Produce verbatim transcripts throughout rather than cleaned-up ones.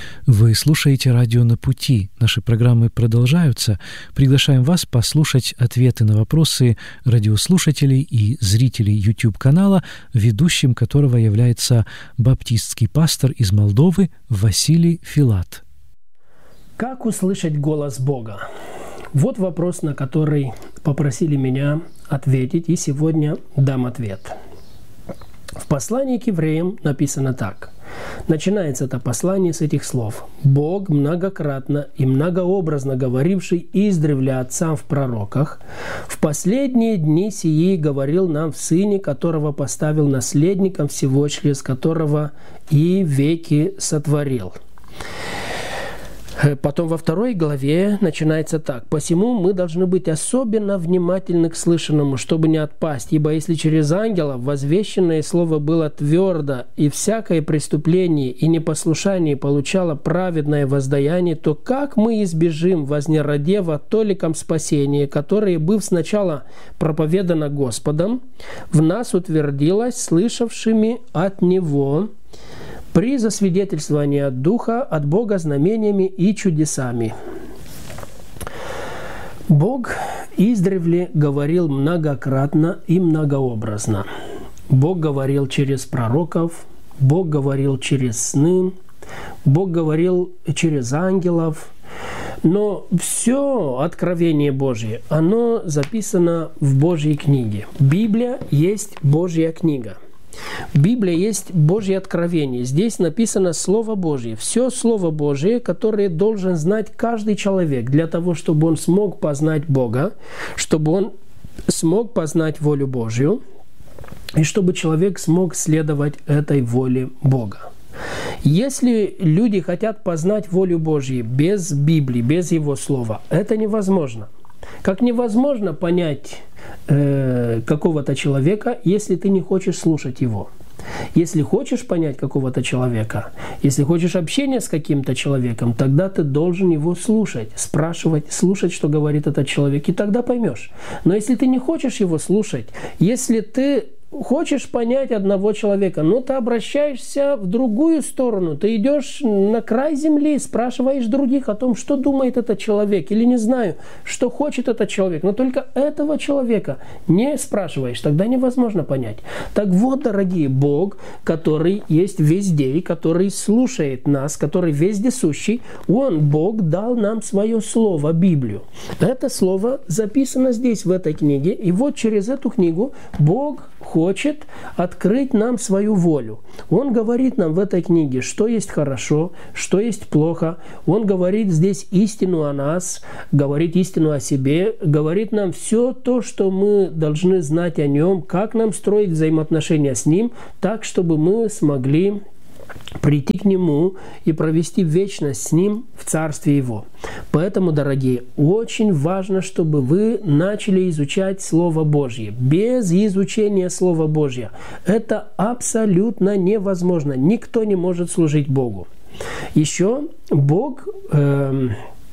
Вы слушаете «Радио на пути». Наши программы продолжаются. Приглашаем вас послушать ответы на вопросы радиослушателей и зрителей YouTube-канала, ведущим которого является баптистский пастор из Молдовы Василий Филат. Как услышать голос Бога? Вот вопрос, на который попросили меня ответить, и сегодня дам ответ. В послании к евреям написано так. Начинается это послание с этих слов. «Бог, многократно и многообразно говоривший издревле отцам в пророках, в последние дни сии говорил нам в Сыне, которого поставил наследником всего, через которого и веки сотворил». Потом во второй главе начинается так. «Посему мы должны быть особенно внимательны к слышанному, чтобы не отпасть. Ибо если через ангелов возвещенное слово было твердо, и всякое преступление и непослушание получало праведное воздаяние, то как мы избежим, вознеродева толиком спасения, которое, быв сначала проповедано Господом, в нас утвердилось слышавшими от Него, при засвидетельствовании от Духа, от Бога знамениями и чудесами». Бог издревле говорил многократно и многообразно. Бог говорил через пророков, Бог говорил через сны, Бог говорил через ангелов. Но все откровение Божье, оно записано в Божьей книге. Библия есть Божья книга. Библия есть Божье откровение. Здесь написано Слово Божье. Все Слово Божье, которое должен знать каждый человек для того, чтобы он смог познать Бога, чтобы он смог познать волю Божью, и чтобы человек смог следовать этой воле Бога. Если люди хотят познать волю Божью без Библии, без Его Слова, это невозможно. Как невозможно понять э, какого-то человека, если ты не хочешь слушать его. Если хочешь понять какого-то человека, если хочешь общения с каким-то человеком, тогда ты должен его слушать, спрашивать, слушать, что говорит этот человек, и тогда поймешь. Но если ты не хочешь его слушать, если ты хочешь понять одного человека, но ты обращаешься в другую сторону, ты идешь на край земли, спрашиваешь других о том, что думает этот человек, или не знаю, что хочет этот человек, но только этого человека не спрашиваешь, тогда невозможно понять. Так вот, дорогие, Бог, который есть везде, и который слушает нас, который вездесущий, Он, Бог, дал нам свое слово, Библию. Это слово записано здесь, в этой книге, и вот через эту книгу Бог хочет открыть нам свою волю. Он говорит нам в этой книге, что есть хорошо, что есть плохо. Он говорит здесь истину о нас, говорит истину о себе, говорит нам все то, что мы должны знать о Нем, как нам строить взаимоотношения с Ним, так, чтобы мы смогли прийти к Нему и провести вечность с Ним в Царстве Его. Поэтому, дорогие, очень важно, чтобы вы начали изучать Слово Божье. Без изучения Слова Божьего это абсолютно невозможно. Никто не может служить Богу. Еще Бог э,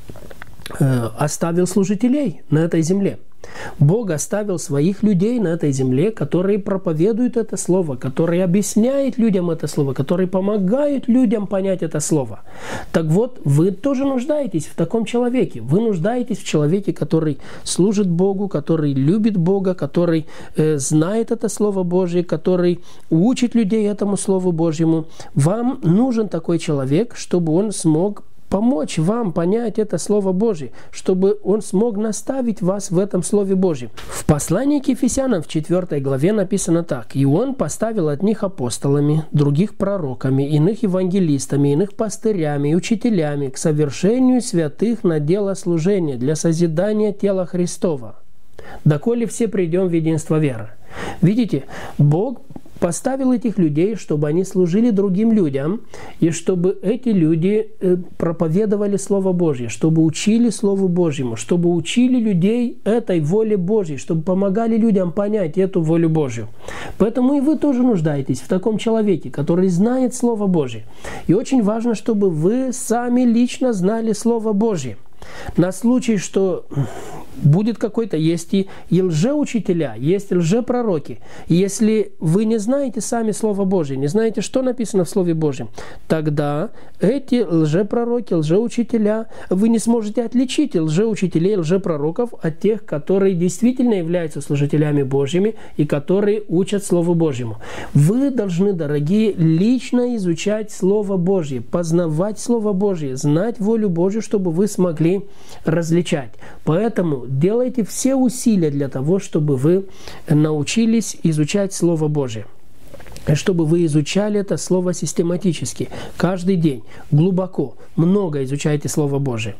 э, оставил служителей на этой земле. Бог оставил своих людей на этой земле, которые проповедуют это слово, которые объясняют людям это слово, которые помогают людям понять это слово. Так вот, вы тоже нуждаетесь в таком человеке. Вы нуждаетесь в человеке, который служит Богу, который любит Бога, который э, знает это Слово Божье, который учит людей этому Слову Божьему. Вам нужен такой человек, чтобы он смог помочь вам понять это Слово Божье, чтобы Он смог наставить вас в этом Слове Божьем. В послании к Ефесянам в четвёртой главе написано так. «И Он поставил одних апостолами, других пророками, иных евангелистами, иных пастырями и учителями к совершению святых на дело служения для созидания тела Христова, доколе все придем в единство веры». Видите, Бог поставил этих людей, чтобы они служили другим людям, и чтобы эти люди проповедовали Слово Божье, чтобы учили Слову Божьему, чтобы учили людей этой воле Божьей, чтобы помогали людям понять эту волю Божью. Поэтому и вы тоже нуждаетесь в таком человеке, который знает Слово Божье. И очень важно, чтобы вы сами лично знали Слово Божье. На случай, что Будет какой-то, есть и, и лжеучителя, есть лжепророки. Если вы не знаете сами Слово Божие, не знаете, что написано в Слове Божьем, тогда эти лжепророки, лжеучителя, вы не сможете отличить лжеучителей, лжепророков от тех, которые действительно являются служителями Божьими и которые учат Слову Божьему. Вы должны, дорогие, лично изучать Слово Божье, познавать Слово Божье, знать волю Божью, чтобы вы смогли различать. Поэтому делайте все усилия для того, чтобы вы научились изучать Слово Божие. Чтобы вы изучали это Слово систематически, каждый день, глубоко, много изучайте Слово Божие.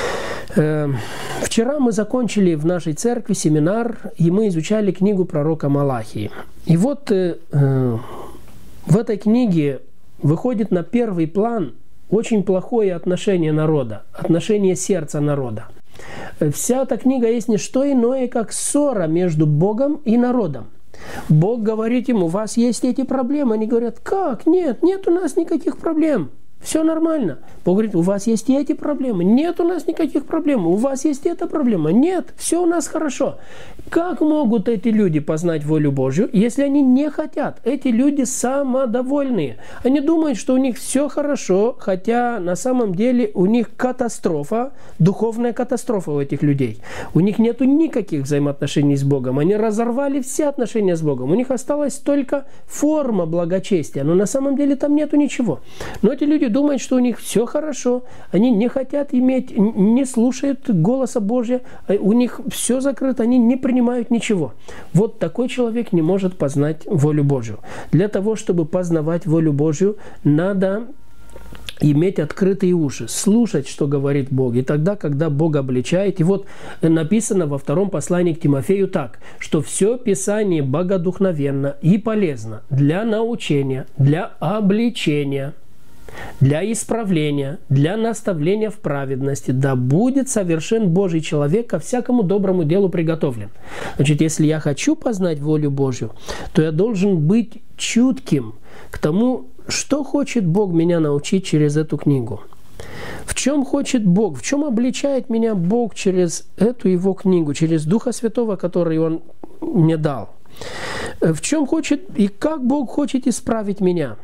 Вчера мы закончили в нашей церкви семинар, и мы изучали книгу пророка Малахии. И вот в этой книге выходит на первый план очень плохое отношение народа, отношение сердца народа. Вся эта книга есть не что иное, как ссора между Богом и народом. Бог говорит им: у вас есть эти проблемы. Они говорят: как? Нет, нет у нас никаких проблем. Все нормально. Бог говорит: у вас есть эти проблемы. Нет у нас никаких проблем. У вас есть эта проблема. Нет, все у нас хорошо. Как могут эти люди познать волю Божью, если они не хотят? Эти люди самодовольные. Они думают, что у них все хорошо, хотя на самом деле у них катастрофа, духовная катастрофа у этих людей. У них нет никаких взаимоотношений с Богом. Они разорвали все отношения с Богом. У них осталась только форма благочестия, но на самом деле там нету ничего. Но эти люди думают, что у них все хорошо, они не хотят иметь, не слушают голоса Божия, у них все закрыто, они не принимают ничего. Вот такой человек не может познать волю Божию. Для того, чтобы познавать волю Божию, надо иметь открытые уши, слушать, что говорит Бог. И тогда, когда Бог обличает, и вот написано во втором послании к Тимофею так, что все Писание богодухновенно и полезно для научения, для обличения, для исправления, для наставления в праведности, да будет совершен Божий человек, ко всякому доброму делу приготовлен. Значит, если я хочу познать волю Божью, то я должен быть чутким к тому, что хочет Бог меня научить через эту книгу. В чем хочет Бог, в чем обличает меня Бог через эту Его книгу, через Духа Святого, который Он мне дал. В чем хочет и как Бог хочет исправить меня.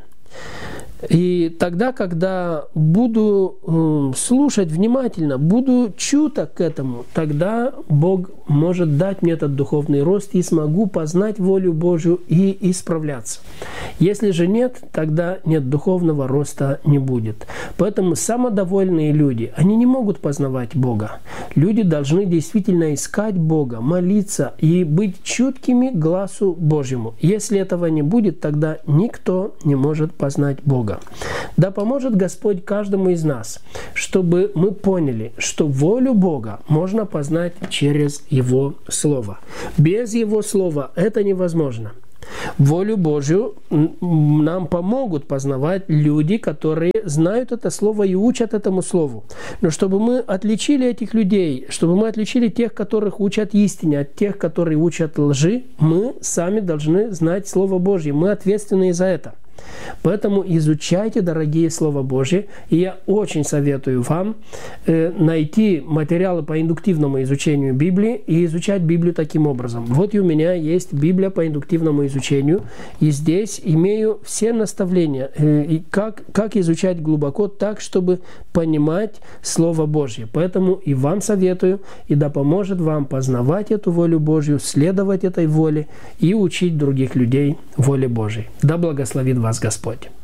И тогда, когда буду э, слушать внимательно, буду чуток к этому, тогда Бог может дать мне этот духовный рост и смогу познать волю Божью и исправляться. Если же нет, тогда нет духовного роста не будет. Поэтому самодовольные люди, они не могут познавать Бога. Люди должны действительно искать Бога, молиться и быть чуткими к глазу Божьему. Если этого не будет, тогда никто не может познать Бога. Да поможет Господь каждому из нас, чтобы мы поняли, что волю Бога можно познать через Его Слово. Без Его Слова это невозможно. Волю Божью нам помогут познавать люди, которые знают это Слово и учат этому Слову. Но чтобы мы отличили этих людей, чтобы мы отличили тех, которых учат истине, от тех, которые учат лжи, мы сами должны знать Слово Божье. Мы ответственны за это. Поэтому изучайте, дорогие, Слово Божье. И я очень советую вам э, найти материалы по индуктивному изучению Библии и изучать Библию таким образом. Вот и у меня есть Библия по индуктивному изучению. И здесь имею все наставления, э, и как, как изучать глубоко так, чтобы понимать Слово Божье. Поэтому и вам советую, и да поможет вам познавать эту волю Божью, следовать этой воле и учить других людей воле Божьей. Да благословит вас Господь.